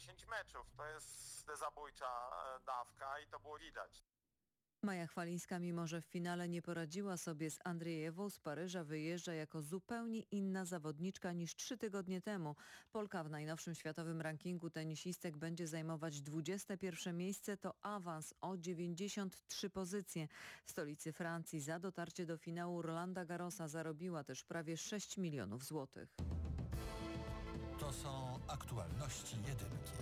10 meczów. To jest zabójcza dawka i to było widać. Maja Chwalińska, mimo że w finale nie poradziła sobie z Andrzejewą, z Paryża wyjeżdża jako zupełnie inna zawodniczka niż 3 tygodnie temu. Polka w najnowszym światowym rankingu tenisistek będzie zajmować 21 miejsce, to awans o 93 pozycje. W stolicy Francji za dotarcie do finału Rolanda Garrosa zarobiła też prawie 6 milionów złotych. To są aktualności jedynki.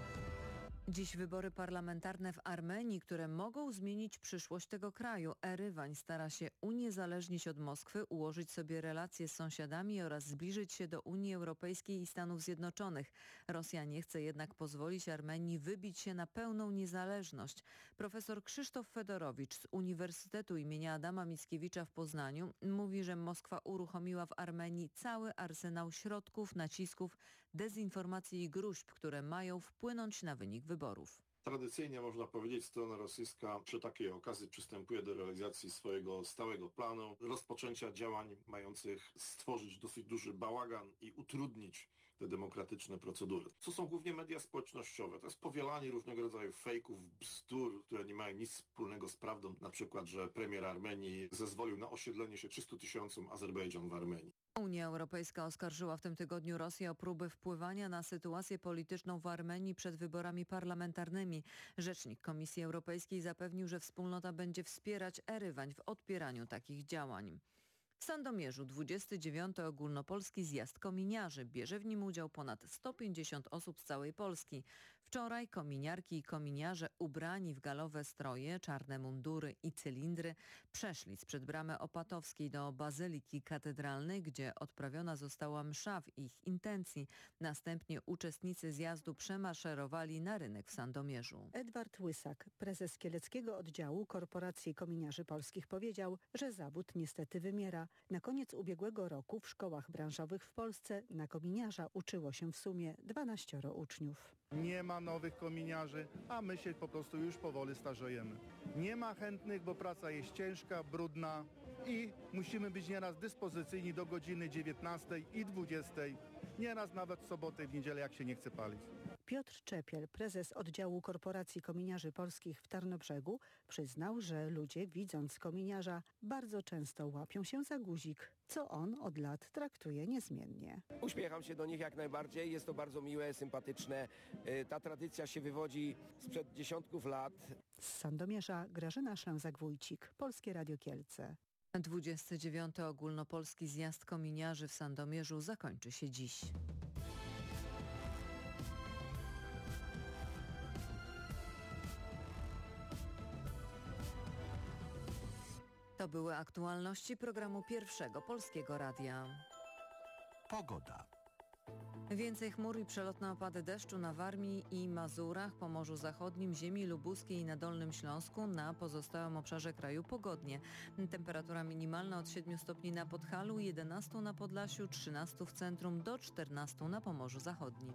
Dziś wybory parlamentarne w Armenii, które mogą zmienić przyszłość tego kraju. Erywań stara się uniezależnić od Moskwy, ułożyć sobie relacje z sąsiadami oraz zbliżyć się do Unii Europejskiej i Stanów Zjednoczonych. Rosja nie chce jednak pozwolić Armenii wybić się na pełną niezależność. Profesor Krzysztof Fedorowicz z Uniwersytetu imienia Adama Mickiewicza w Poznaniu mówi, że Moskwa uruchomiła w Armenii cały arsenał środków, nacisków, dezinformacji i gruźb, które mają wpłynąć na wynik wyborów. Tradycyjnie można powiedzieć, strona rosyjska przy takiej okazji przystępuje do realizacji swojego stałego planu rozpoczęcia działań mających stworzyć dosyć duży bałagan i utrudnić te demokratyczne procedury. Co są głównie media społecznościowe? To jest powielanie różnego rodzaju fejków, bzdur, które nie mają nic wspólnego z prawdą. Na przykład, że premier Armenii zezwolił na osiedlenie się 300 000 Azerbejdżan w Armenii. Unia Europejska oskarżyła w tym tygodniu Rosję o próby wpływania na sytuację polityczną w Armenii przed wyborami parlamentarnymi. Rzecznik Komisji Europejskiej zapewnił, że wspólnota będzie wspierać Erywań w odpieraniu takich działań. W Sandomierzu 29. ogólnopolski zjazd kominiarzy. Bierze w nim udział ponad 150 osób z całej Polski. Wczoraj kominiarki i kominiarze ubrani w galowe stroje, czarne mundury i cylindry przeszli sprzed bramy Opatowskiej do Bazyliki Katedralnej, gdzie odprawiona została msza w ich intencji. Następnie uczestnicy zjazdu przemaszerowali na rynek w Sandomierzu. Edward Łysak, prezes kieleckiego oddziału Korporacji Kominiarzy Polskich, powiedział, że zawód niestety wymiera. Na koniec ubiegłego roku w szkołach branżowych w Polsce na kominiarza uczyło się w sumie 12 uczniów. Nie ma nowych kominiarzy, a my się po prostu już powoli starzejemy. Nie ma chętnych, bo praca jest ciężka, brudna i musimy być nieraz dyspozycyjni do godziny 19 i 20, nieraz nawet w sobotę i w niedzielę, jak się nie chce palić. Piotr Czepiel, prezes oddziału Korporacji Kominiarzy Polskich w Tarnobrzegu, przyznał, że ludzie, widząc kominiarza, bardzo często łapią się za guzik, co on od lat traktuje niezmiennie. Uśmiecham się do nich jak najbardziej, jest to bardzo miłe, sympatyczne. Ta tradycja się wywodzi sprzed dziesiątków lat. Z Sandomierza Grażyna Szęzak-Wójcik, Polskie Radio Kielce. 29. ogólnopolski zjazd kominiarzy w Sandomierzu zakończy się dziś. To były aktualności programu Pierwszego Polskiego Radia. Pogoda. Więcej chmur i przelotne opady deszczu na Warmii i Mazurach, Pomorzu Zachodnim, ziemi lubuskiej i na Dolnym Śląsku. Na pozostałym obszarze kraju pogodnie. Temperatura minimalna od 7 stopni na Podhalu, 11 na Podlasiu, 13 w centrum, do 14 na Pomorzu Zachodnim.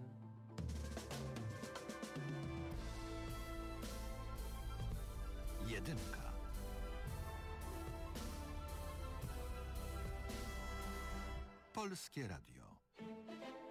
Jedynka. Polskie Radio.